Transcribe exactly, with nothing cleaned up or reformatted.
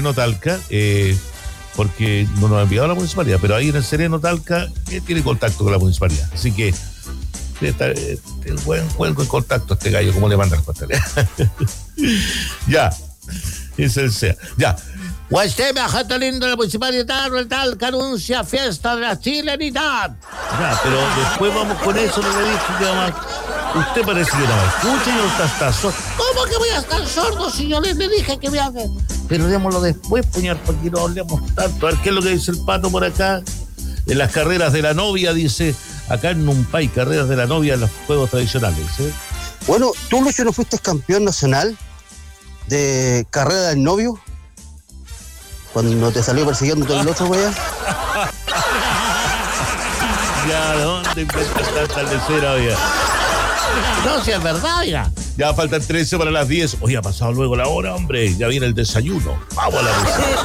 Sereno Talca, eh, porque no nos ha enviado la municipalidad, pero ahí en el Sereno Talca eh, tiene contacto con la municipalidad. Así que está, eh, buen, buen, buen contacto este gallo, como le manda el pastel. Ya, es el sea. Ya. Guastema, jato lindo, la municipalidad de Talca anuncia fiesta de la chilenidad. Ya, pero después vamos con eso, no le dije que vamos a... Usted parece que no me escucha y no está, está sordo. ¿Cómo que voy a estar sordo si yo le, le dije que voy a hacer? Pero démoslo después, puñal, porque no hablemos tanto. A ver qué es lo que dice el pato por acá. En las carreras de la novia, dice, acá en Numpay, carreras de la novia en los juegos tradicionales. ¿eh? Bueno, tú, Lucho, ¿no fuiste campeón nacional de carrera del novio? Cuando te salió persiguiendo todo el otro, güey. Ya, ¿dónde inventas tanta lecera, oye? No, si es verdad, ya. Ya faltan trece para las diez. Oye, ha pasado luego la hora, hombre. Ya viene el desayuno. Vamos a la mesa.